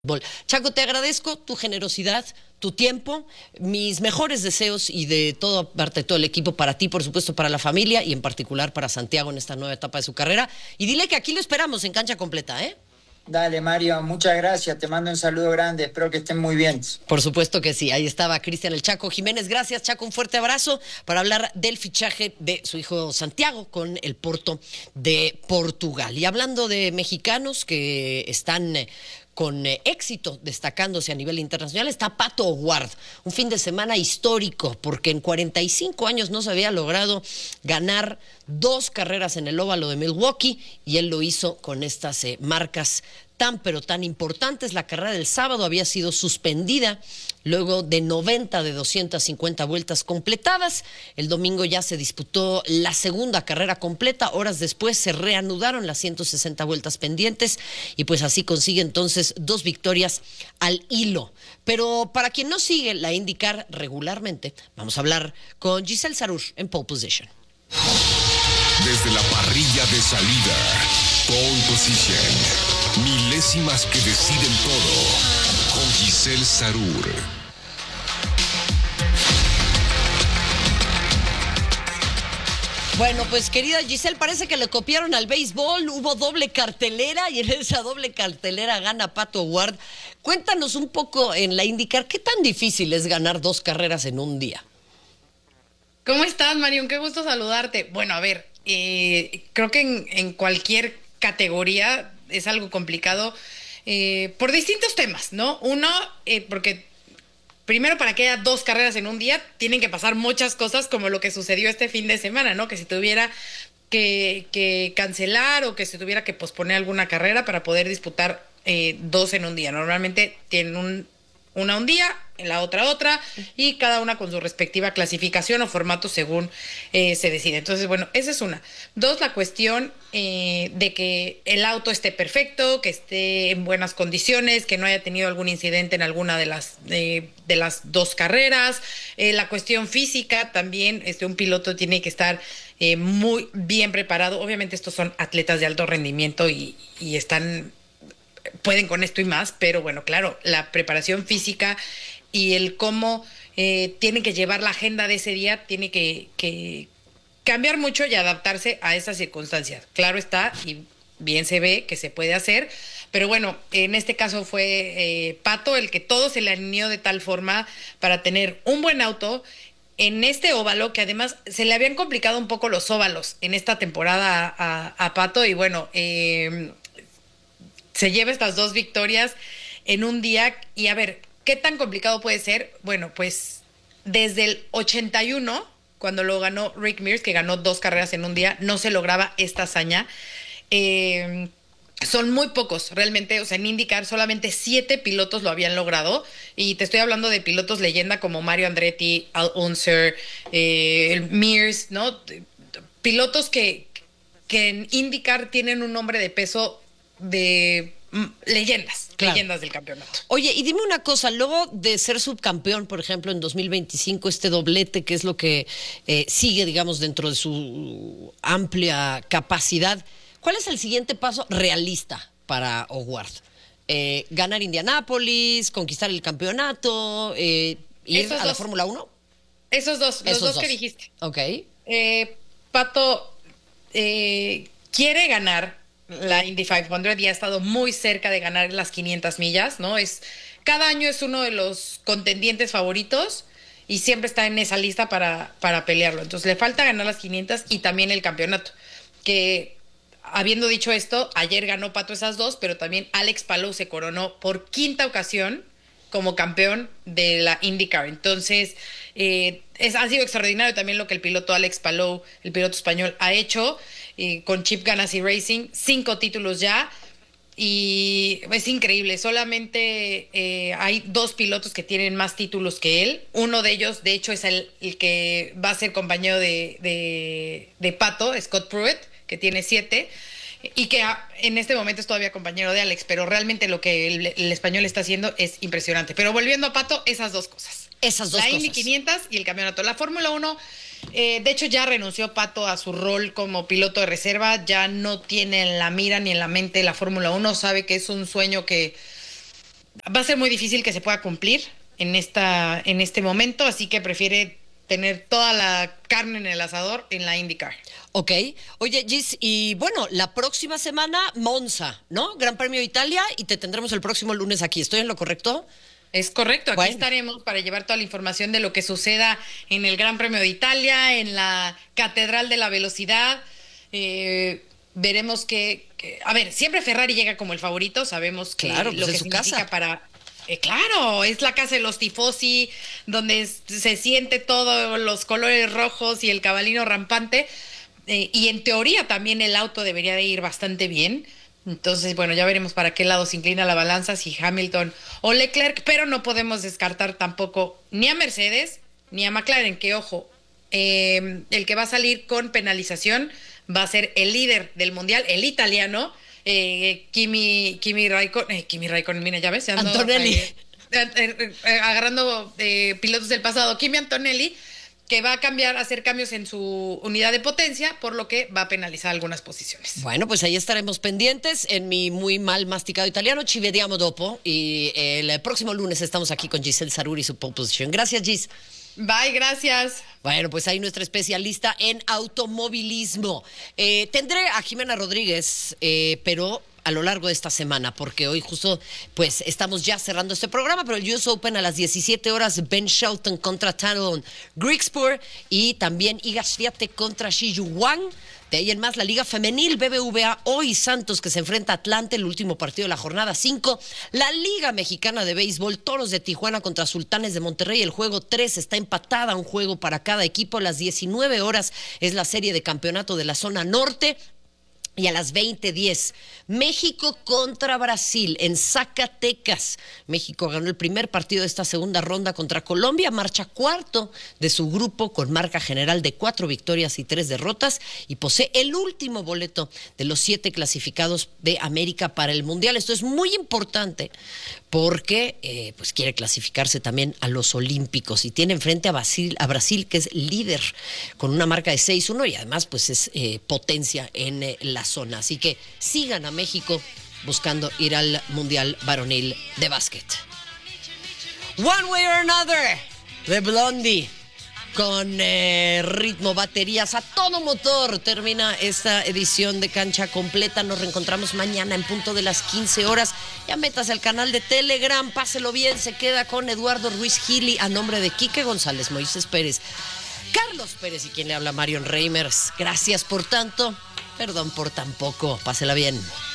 Chaco, te agradezco tu generosidad, tu tiempo, mis mejores deseos y de toda parte de todo el equipo para ti, por supuesto, para la familia y en particular para Santiago en esta nueva etapa de su carrera. Y dile que aquí lo esperamos en cancha completa, ¿eh? Dale, Mario, muchas gracias. Te mando un saludo grande. Espero que estén muy bien. Por supuesto que sí. Ahí estaba Cristian el Chaco Jiménez. Gracias, Chaco. Un fuerte abrazo para hablar del fichaje de su hijo Santiago con el Porto de Portugal. Y hablando de mexicanos que están con éxito, destacándose a nivel internacional, está Pato O'Ward. Un fin de semana histórico, porque en 45 años no se había logrado ganar 2 carreras en el óvalo de Milwaukee, y él lo hizo con estas marcas tan pero tan importantes. La carrera del sábado había sido suspendida luego de 90 de 250 vueltas completadas. El domingo ya se disputó la segunda carrera completa. Horas después se reanudaron las 160 vueltas pendientes y pues así consigue entonces 2 victorias al hilo. Pero para quien no sigue la IndyCar regularmente, vamos a hablar con Giselle Sarur en Pole Position. Desde la parrilla de salida, Pole Position. Milésimas que deciden todo. Con Giselle Sarur. Bueno, pues querida Giselle, parece que le copiaron al béisbol. Hubo doble cartelera y en esa doble cartelera gana Pato O'Ward. Cuéntanos un poco en la IndyCar, ¿qué tan difícil es ganar 2 carreras en un día? ¿Cómo estás, Marion? Qué gusto saludarte. Bueno, a ver, creo que en cualquier categoría es algo complicado por distintos temas, ¿no? Uno, porque primero para que haya 2 carreras en un día tienen que pasar muchas cosas como lo que sucedió este fin de semana, ¿no? Que se tuviera que cancelar o que se tuviera que posponer alguna carrera para poder disputar 2 en un día. Normalmente tienen una un día, la otra, y cada una con su respectiva clasificación o formato según se decide. Entonces, bueno, esa es una. 2, la cuestión de que el auto esté perfecto, que esté en buenas condiciones, que no haya tenido algún incidente en alguna de las 2 carreras. La cuestión física también, un piloto tiene que estar muy bien preparado. Obviamente estos son atletas de alto rendimiento y pueden con esto y más, pero bueno, claro, la preparación física y el cómo tienen que llevar la agenda de ese día tiene que cambiar mucho y adaptarse a esas circunstancias. Claro está, y bien se ve que se puede hacer, pero bueno, en este caso fue Pato el que todo se le alineó de tal forma para tener un buen auto en este óvalo, que además se le habían complicado un poco los óvalos en esta temporada a Pato, y bueno, se lleva estas 2 victorias en un día. Y a ver, ¿qué tan complicado puede ser? Bueno, pues desde el 81, cuando lo ganó Rick Mears, que ganó 2 carreras en un día, no se lograba esta hazaña. Son muy pocos, realmente. O sea, en IndyCar solamente 7 pilotos lo habían logrado. Y te estoy hablando de pilotos leyenda como Mario Andretti, Al Unser, el Mears, ¿no? Pilotos que en IndyCar tienen un nombre de peso de leyendas, claro. Leyendas del campeonato. Oye, y dime una cosa, luego de ser subcampeón, por ejemplo, en 2025, este doblete, que es lo que sigue, digamos, dentro de su amplia capacidad, ¿cuál es el siguiente paso realista para O'Ward? ¿Ganar Indianápolis, conquistar el campeonato, ir a la Fórmula 1? Esos dos que dijiste. Ok. Pato quiere ganar la Indy 500 y ha estado muy cerca de ganar las 500 millas, ¿no? Cada año es uno de los contendientes favoritos y siempre está en esa lista para pelearlo. Entonces le falta ganar las 500 y también el campeonato. Que, habiendo dicho esto, ayer ganó Pato esas 2, pero también Alex Palou se coronó por 5ª ocasión como campeón de la IndyCar. Entonces, ha sido extraordinario también lo que el piloto Alex Palou, el piloto español, ha hecho con Chip Ganassi Racing, 5 títulos ya, y es increíble. Solamente hay 2 pilotos que tienen más títulos que él. Uno de ellos, de hecho, es el que va a ser compañero de Pato, Scott Pruitt, que tiene 7, y que en este momento es todavía compañero de Alex, pero realmente lo que el español está haciendo es impresionante. Pero volviendo a Pato, esas 2 cosas. La Indy 500 y el campeonato. La Fórmula 1, de hecho ya renunció Pato a su rol como piloto de reserva, ya no tiene en la mira ni en la mente la Fórmula 1, sabe que es un sueño que va a ser muy difícil que se pueda cumplir en este momento, así que prefiere tener toda la carne en el asador en la IndyCar. Ok. Oye, Gis, y bueno, la próxima semana, Monza, ¿no? Gran Premio de Italia, y te tendremos el próximo lunes aquí. ¿Estoy en lo correcto? Es correcto, aquí Bueno. estaremos para llevar toda la información de lo que suceda en el Gran Premio de Italia, en la Catedral de la Velocidad. Veremos a ver, siempre Ferrari llega como el favorito, sabemos que Claro, pues lo es que su significa casa. para... claro, es la casa de los tifosi, donde se siente todos los colores rojos y el cabalino rampante, y en teoría también el auto debería de ir bastante bien. Entonces, bueno, ya veremos para qué lado se inclina la balanza, si Hamilton o Leclerc, pero no podemos descartar tampoco ni a Mercedes ni a McLaren, que ojo, el que va a salir con penalización va a ser el líder del mundial, el italiano, Kimi Raikkonen, mira, ya ves, ya ando, Antonelli. agarrando pilotos del pasado, Kimi Antonelli, que va a hacer cambios en su unidad de potencia, por lo que va a penalizar algunas posiciones. Bueno, pues ahí estaremos pendientes en mi muy mal masticado italiano. Ci vediamo dopo. Y el próximo lunes estamos aquí con Giselle Sarur y su pole position. Gracias, Gis. Bye, gracias. Bueno, pues ahí nuestra especialista en automovilismo. Tendré a Jimena Rodríguez, pero a lo largo de esta semana, porque hoy justo pues estamos ya cerrando este programa, pero el US Open a las 17 horas, Ben Shelton contra Talon Grigspur y también Iga Swiatek contra Shi Yuwang. De ahí en más, la Liga Femenil, BBVA hoy Santos que se enfrenta a Atlante, el último partido de la jornada 5. La Liga Mexicana de Béisbol, Toros de Tijuana contra Sultanes de Monterrey. El juego 3 está empatada, un juego para cada equipo. A las 19 horas es la serie de campeonato de la zona norte. Y a las 20:10, México contra Brasil en Zacatecas. México ganó el primer partido de esta segunda ronda contra Colombia, marcha cuarto de su grupo con marca general de 4 victorias y 3 derrotas y posee el último boleto de los 7 clasificados de América para el Mundial. Esto es muy importante porque pues quiere clasificarse también a los Olímpicos y tiene enfrente a Brasil, que es líder con una marca de 6-1 y además pues es potencia en la zona. Así que sigan a México buscando ir al Mundial Varonil de Básquet. One Way or Another de Blondie. Con ritmo, baterías a todo motor. Termina esta edición de Cancha Completa. Nos reencontramos mañana en punto de las 15 horas. Ya métase al canal de Telegram, páselo bien. Se queda con Eduardo Ruiz Gili a nombre de Quique González, Moisés Pérez, Carlos Pérez y quien le habla, Marion Reimers. Gracias por tanto, perdón por tan poco. Pásela bien.